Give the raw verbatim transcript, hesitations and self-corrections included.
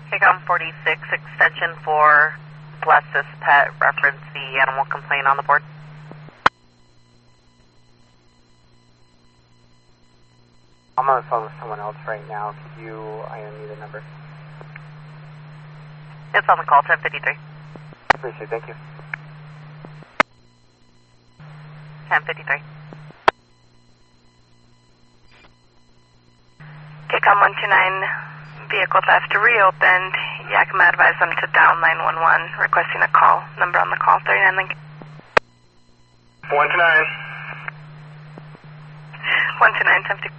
KCOM forty-six, extension four, bless this pet, reference the animal complaint on the board. I'm on the phone with someone else right now. Could you I M me the number? It's on the call, ten fifty-three. Appreciate it, thank you. ten fifty-three. KCOM one two nine, vehicle theft reopened. Yakima advised them to dial nine one one, requesting a call. Number on the call, thirty-nine Lincoln. one two nine. one two nine, ten fifty.